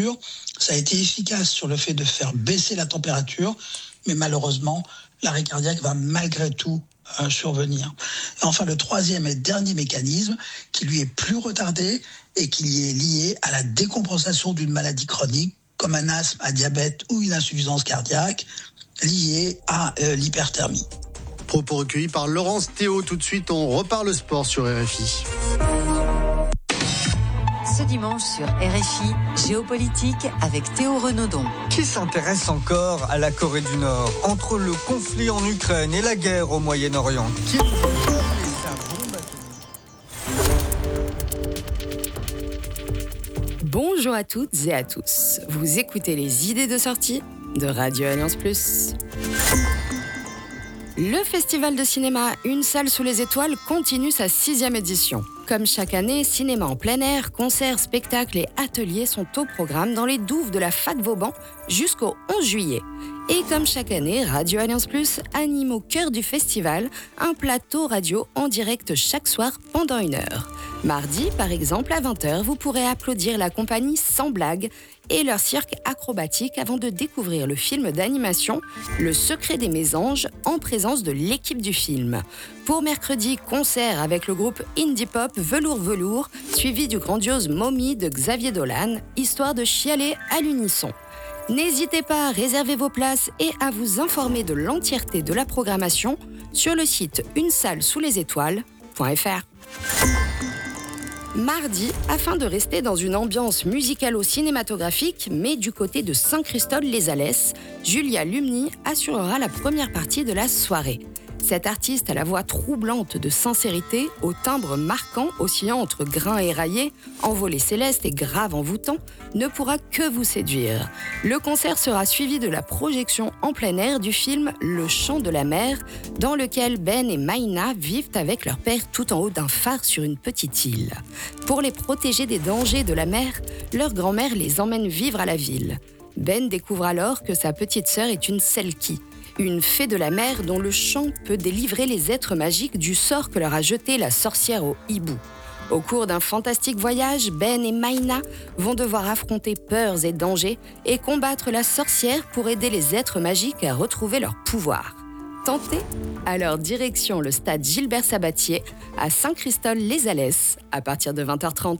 température. Ça a été efficace sur le fait de faire baisser la température, mais malheureusement, l'arrêt cardiaque va malgré tout survenir. Et enfin, le troisième et dernier mécanisme, qui lui est plus retardé et qui est lié à la décompensation d'une maladie chronique, comme un asthme, un diabète ou une insuffisance cardiaque, liée à l'hyperthermie. Propos recueillis par Laurence Théo. Tout de suite, on repart le sport sur RFI. Ce dimanche sur RFI, géopolitique avec Théo Renaudon. Qui s'intéresse encore à la Corée du Nord? Entre le conflit en Ukraine et la guerre au Moyen-Orient, qui Bonjour à toutes et à tous. Vous écoutez les idées de sortie de Radio Alliance Plus. Le festival de cinéma Une salle sous les étoiles continue sa 6e édition. Comme chaque année, cinéma en plein air, concerts, spectacles et ateliers sont au programme dans les douves de la Fac Vauban jusqu'au 11 juillet. Et comme chaque année, Radio Alliance Plus anime au cœur du festival un plateau radio en direct chaque soir pendant 1 heure. Mardi, par exemple, à 20h, vous pourrez applaudir la compagnie Sans Blague et leur cirque acrobatique avant de découvrir le film d'animation Le Secret des Mésanges en présence de l'équipe du film. Pour mercredi, concert avec le groupe indie pop Velours Velours, suivi du grandiose Mommy de Xavier Dolan, histoire de chialer à l'unisson. N'hésitez pas à réserver vos places et à vous informer de l'entièreté de la programmation sur le site unesallessouslesétoiles.fr. Mardi, afin de rester dans une ambiance musicalo-cinématographique, mais du côté de Saint-Christol-les-Alès, Julia Lumny assurera la première partie de la soirée. Cette artiste à la voix troublante de sincérité, au timbre marquant oscillant entre grain éraillé, envolé céleste et grave envoûtant, ne pourra que vous séduire. Le concert sera suivi de la projection en plein air du film Le Chant de la mer, dans lequel Ben et Maïna vivent avec leur père tout en haut d'un phare sur une petite île. Pour les protéger des dangers de la mer, leur grand-mère les emmène vivre à la ville. Ben découvre alors que sa petite sœur est une Selkie, une fée de la mer dont le chant peut délivrer les êtres magiques du sort que leur a jeté la sorcière au hibou. Au cours d'un fantastique voyage, Ben et Maïna vont devoir affronter peurs et dangers et combattre la sorcière pour aider les êtres magiques à retrouver leur pouvoir. Tenté ? Alors direction le stade Gilbert Sabatier à Saint-Christol-les-Alès à partir de 20h30.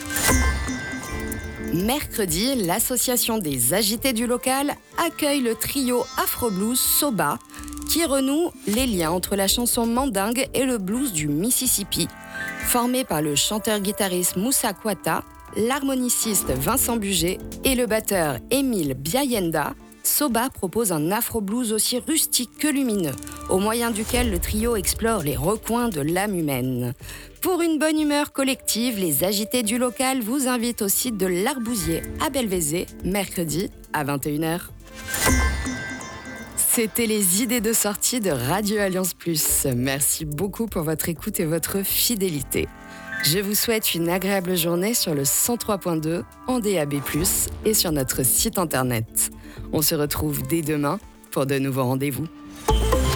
Mercredi, l'association des agités du local accueille le trio Afro-Blues Soba qui renoue les liens entre la chanson mandingue et le blues du Mississippi. Formé par le chanteur-guitariste Moussa Kouata, l'harmoniciste Vincent Buget et le batteur Émile Biayenda, Soba propose un afro-blues aussi rustique que lumineux, au moyen duquel le trio explore les recoins de l'âme humaine. Pour une bonne humeur collective, les agités du local vous invitent au site de l'Arbousier à Belvézé, mercredi à 21h. C'était les idées de sortie de Radio Alliance Plus. Merci beaucoup pour votre écoute et votre fidélité. Je vous souhaite une agréable journée sur le 103.2 en DAB+, et sur notre site internet. On se retrouve dès demain pour de nouveaux rendez-vous.